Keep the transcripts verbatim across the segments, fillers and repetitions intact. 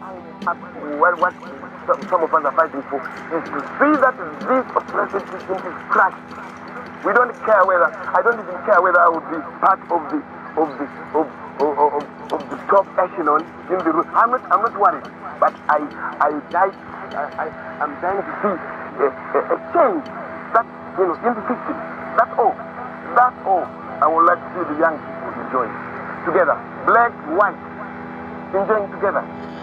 Well, what some, some of us are fighting for is to see that this oppressive system is crushed. We don't care whether, I don't even care whether I would be part of the, of the, of, of, of, of the top echelon in the room. I'm not, I'm not worried, but I, I, I, I, I'm trying to see a, a, a change that, you know, in the system. That's all. That's all. I would like to see the young people enjoying together, black, white, enjoying together.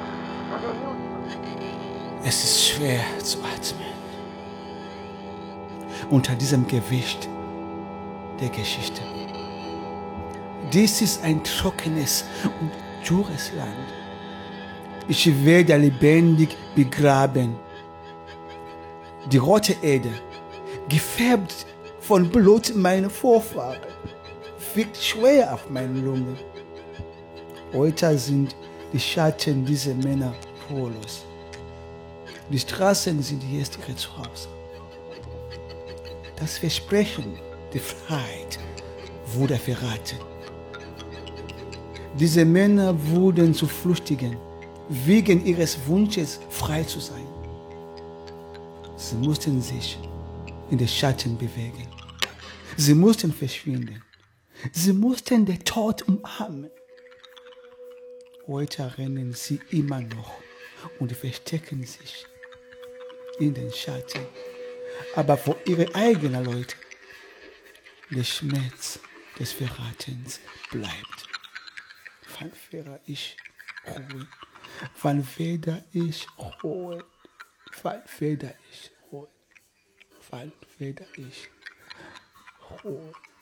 Es ist schwer zu atmen unter diesem Gewicht der Geschichte. Dies ist ein trockenes und dürres Land. Ich werde lebendig begraben. Die rote Erde, gefärbt von Blut meiner Vorfahren, wirkt schwer auf meine Lunge. Heute sind die Schatten dieser Männer spurlos. Die Straßen sind jetzt ihre Zuhause. Das Versprechen der Freiheit wurde verraten. Diese Männer wurden zu Flüchtigen, wegen ihres Wunsches, frei zu sein. Sie mussten sich in den Schatten bewegen. Sie mussten verschwinden. Sie mussten den Tod umarmen. Heute rennen sie immer noch und verstecken sich in den Schatten. Aber vor ihre eigenen Leute, der Schmerz des Verratens bleibt. Wann werde ich ruhen? Wann werde ich ruhen? Wann werde ich ruhen? Wann werde ich ruhen?